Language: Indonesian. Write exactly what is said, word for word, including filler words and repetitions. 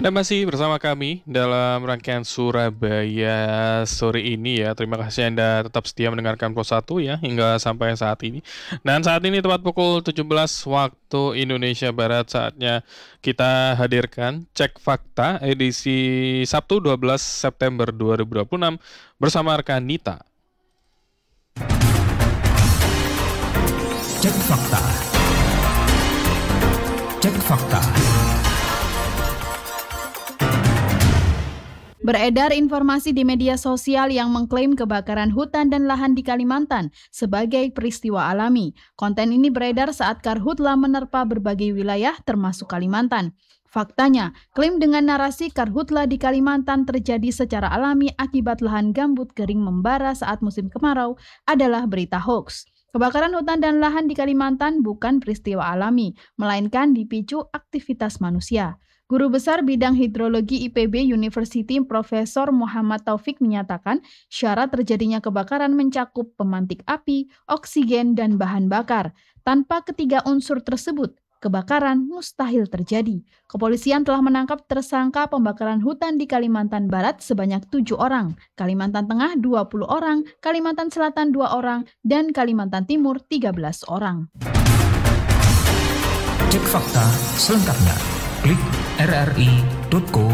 Anda masih bersama kami dalam rangkaian Surabaya sore ini ya. Terima kasih Anda tetap setia mendengarkan Pos satu ya hingga sampai saat ini. Dan saat ini tepat pukul tujuh belas waktu Indonesia Barat, saatnya kita hadirkan Cek Fakta edisi Sabtu dua belas September dua ribu dua puluh enam bersama rekan Nita. Cek Fakta. Cek Fakta. Beredar informasi di media sosial yang mengklaim kebakaran hutan dan lahan di Kalimantan sebagai peristiwa alami. Konten ini beredar saat Karhutla menerpa berbagai wilayah termasuk Kalimantan. Faktanya, klaim dengan narasi Karhutla di Kalimantan terjadi secara alami akibat lahan gambut kering membara saat musim kemarau adalah berita hoax. Kebakaran hutan dan lahan di Kalimantan bukan peristiwa alami, melainkan dipicu aktivitas manusia. Guru Besar Bidang Hidrologi I P B University Profesor Muhammad Taufik menyatakan syarat terjadinya kebakaran mencakup pemantik api, oksigen, dan bahan bakar. Tanpa ketiga unsur tersebut, kebakaran mustahil terjadi. Kepolisian telah menangkap tersangka pembakaran hutan di Kalimantan Barat sebanyak tujuh orang, Kalimantan Tengah dua puluh orang, Kalimantan Selatan dua orang, dan Kalimantan Timur tiga belas orang. Cek Fakta selengkapnya. Klik r r i titik co